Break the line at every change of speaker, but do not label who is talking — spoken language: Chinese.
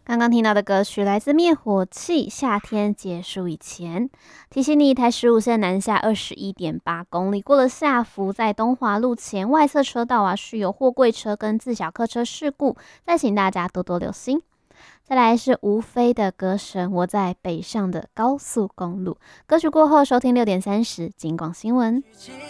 刚刚听到的歌曲来自灭火器，夏天结束以前。提醒你，台15线南下21.8公里，过了下福，在东华路前外侧车道是有货柜车跟自小客车事故，再请大家多多留心。再来是吴飞的歌声，我在北上的高速公路。歌曲过后，收听6点30，警广新闻。